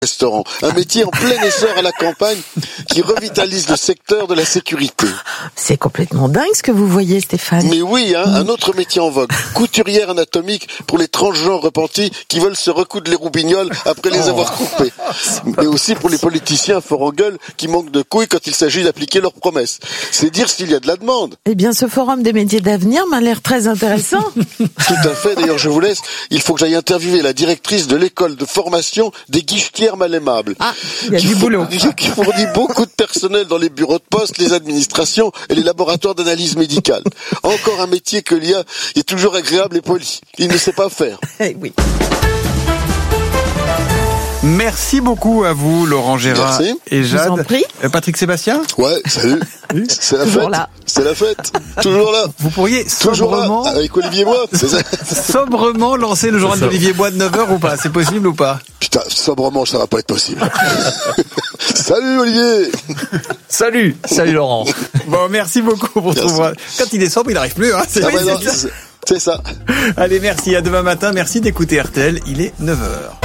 Restaurant, un métier en plein essor à la campagne qui revitalise le secteur de la sécurité. C'est complètement dingue ce que vous voyez, Stéphane. Mais oui, un autre métier en vogue, couturière anatomique pour les transgenres repentis qui veulent se recoudre les roubignoles après les avoir coupés. Mais aussi pour les politiciens forts en gueule qui manquent de couilles quand il s'agit d'appliquer leurs promesses. C'est dire s'il y a de la demande. Eh bien, ce forum des métiers d'avenir m'a l'air très intéressant. Tout à fait, d'ailleurs je vous laisse, il faut que j'aille interviewer la directrice de l'école de formation des guichetières mal aimables. Ah, il y a du boulot. Qui fournit beaucoup de personnel dans les bureaux de poste, les administrations et les laboratoires d'analyse médicale. Encore un métier que l'IA est toujours agréable et poli. Il ne sait pas faire. Eh oui. Merci beaucoup à vous, Laurent Gérard. Merci. Et Jade. Je vous en prie. Patrick Sébastien. Ouais, salut. C'est la Toujours fête. là. C'est la fête. Toujours là. Vous pourriez Toujours sobrement, là. Avec Olivier Bois. C'est ça. sobrement lancer le journal d'Olivier Bois de 9h ou pas? C'est possible ou pas? Putain, sobrement, ça va pas être possible. Salut Olivier. Salut Laurent. Bon, merci beaucoup pour Merci. trouver. Quand il est sobre, il n'arrive plus, hein. Ah bah non, c'est ça. Allez, merci. À demain matin. Merci d'écouter RTL. Il est 9h.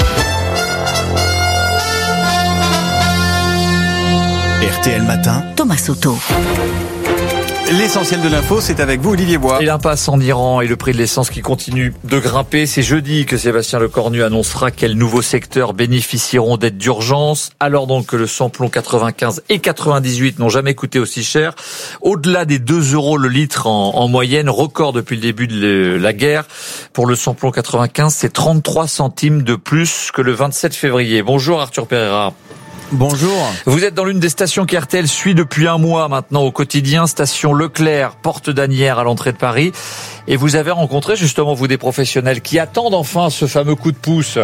RTL Matin. Thomas Soto. L'essentiel de l'info, c'est avec vous, Olivier Bois. Et l'impasse en Iran et le prix de l'essence qui continue de grimper. C'est jeudi que Sébastien Lecornu annoncera quels nouveaux secteurs bénéficieront d'aides d'urgence. Alors donc que le samplon 95 et 98 n'ont jamais coûté aussi cher. Au-delà des 2 € le litre en moyenne, record depuis le début de la guerre. Pour le samplon 95, c'est 33 centimes de plus que le 27 février. Bonjour Arthur Pereira. Bonjour. Vous êtes dans l'une des stations qu'RTL suit depuis un mois maintenant au quotidien, station Leclerc, porte d'Asnières à l'entrée de Paris. Et vous avez rencontré justement, vous, des professionnels qui attendent enfin ce fameux coup de pouce.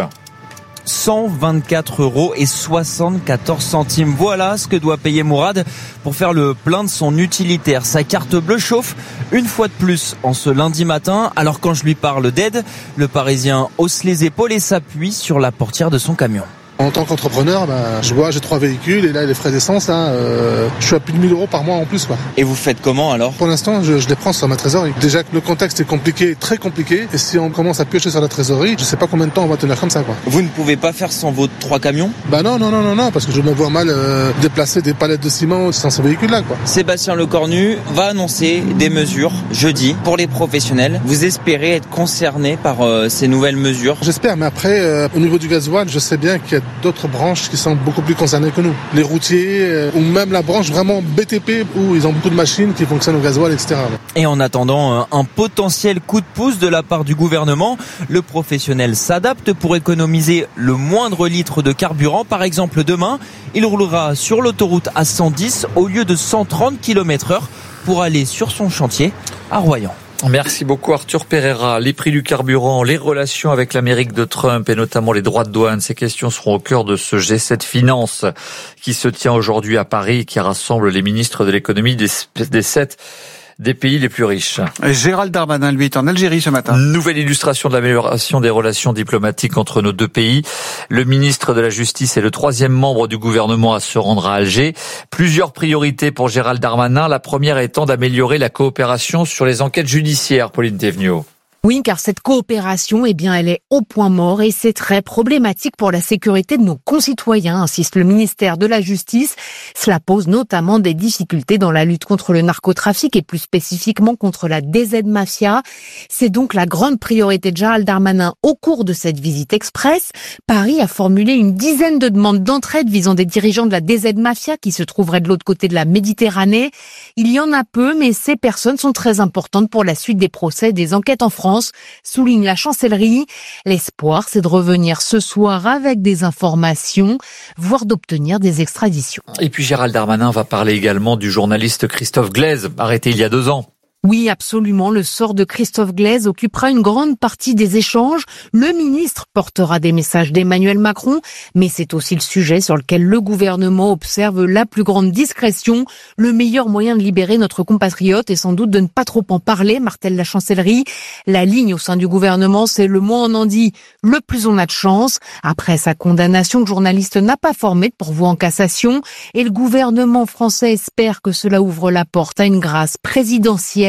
124,74 €. Voilà ce que doit payer Mourad pour faire le plein de son utilitaire. Sa carte bleue chauffe une fois de plus en ce lundi matin. Alors quand je lui parle d'aide, le Parisien hausse les épaules et s'appuie sur la portière de son camion. En tant qu'entrepreneur, j'ai 3 véhicules et là les frais d'essence, je suis à plus de 1 000 € par mois en plus. Et vous faites comment alors? Pour l'instant, je les prends sur ma trésorerie. Déjà que le contexte est compliqué, très compliqué, et si on commence à piocher sur la trésorerie, je sais pas combien de temps on va tenir comme ça. Vous ne pouvez pas faire sans vos 3 camions? Non, parce que je me vois mal déplacer des palettes de ciment sans ce véhicule-là. Sébastien Lecornu va annoncer des mesures jeudi pour les professionnels. Vous espérez être concerné par ces nouvelles mesures? J'espère, mais après, au niveau du gasoil, je sais bien qu'il y a d'autres branches qui sont beaucoup plus concernées que nous. Les routiers, ou même la branche vraiment BTP, où ils ont beaucoup de machines qui fonctionnent au gasoil, etc. Et en attendant un potentiel coup de pouce de la part du gouvernement, le professionnel s'adapte pour économiser le moindre litre de carburant. Par exemple, demain, il roulera sur l'autoroute à 110 au lieu de 130 km/h pour aller sur son chantier à Royan. Merci beaucoup Arthur Pereira. Les prix du carburant, les relations avec l'Amérique de Trump et notamment les droits de douane, ces questions seront au cœur de ce G7 Finance qui se tient aujourd'hui à Paris et qui rassemble les ministres de l'économie des 7 des pays les plus riches. Gérald Darmanin, lui, est en Algérie ce matin. Nouvelle illustration de l'amélioration des relations diplomatiques entre nos deux pays. Le ministre de la Justice est le 3e membre du gouvernement à se rendre à Alger. Plusieurs priorités pour Gérald Darmanin. La première étant d'améliorer la coopération sur les enquêtes judiciaires, Pauline Théveniot. Oui, car cette coopération, elle est au point mort et c'est très problématique pour la sécurité de nos concitoyens, insiste le ministère de la Justice. Cela pose notamment des difficultés dans la lutte contre le narcotrafic et plus spécifiquement contre la DZ Mafia. C'est donc la grande priorité de Gérald Darmanin au cours de cette visite express. Paris a formulé une dizaine de demandes d'entraide visant des dirigeants de la DZ Mafia qui se trouveraient de l'autre côté de la Méditerranée. Il y en a peu, mais ces personnes sont très importantes pour la suite des procès et des enquêtes en France, souligne la chancellerie. L'espoir, c'est de revenir ce soir avec des informations, voire d'obtenir des extraditions. Et puis Gérald Darmanin va parler également du journaliste Christophe Glaise, arrêté il y a 2 ans. Oui, absolument. Le sort de Christophe Glaise occupera une grande partie des échanges. Le ministre portera des messages d'Emmanuel Macron, mais c'est aussi le sujet sur lequel le gouvernement observe la plus grande discrétion. Le meilleur moyen de libérer notre compatriote est sans doute de ne pas trop en parler, martèle la chancellerie. La ligne au sein du gouvernement, c'est le moins on en dit, le plus on a de chance. Après sa condamnation, le journaliste n'a pas formé de pourvoi en cassation et le gouvernement français espère que cela ouvre la porte à une grâce présidentielle.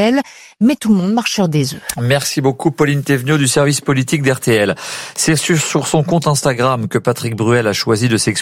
RTL, mais tout le monde marche sur des œufs. Merci beaucoup Pauline Thévenot du service politique d'RTL. C'est sur son compte Instagram que Patrick Bruel a choisi de s'exprimer.